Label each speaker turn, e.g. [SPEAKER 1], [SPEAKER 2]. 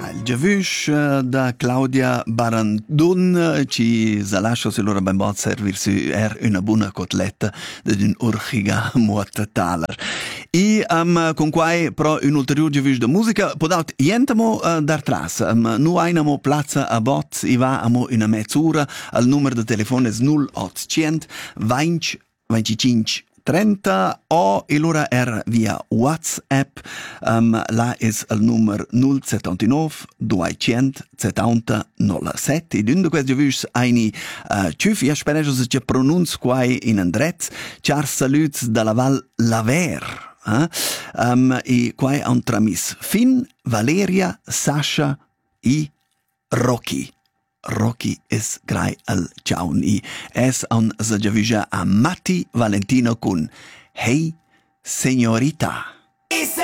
[SPEAKER 1] il giavush da Claudia Barandun ci zalascio se loro ben bot servirsi una buona cotletta d'un urchiga muot taler. I con quai pro un ulterior giavush da musica podaut jentamo d'artras. Nu ainamo plazza a bot i va amo una mezz'ora al numero de telefono es 0800 20 25 30 o e l'ora via WhatsApp là es il numero 079 270 07 e d'un de questi giavush aini ciuf ja spereggio se ci pronunz quai in andrez char saluts dalla Val Laver e quai un tramis Fin, Valeria, Sasha e Rocky. Rocky es grai al ciaun i es un zagiavisha a Matti Valentino con Hey Señorita.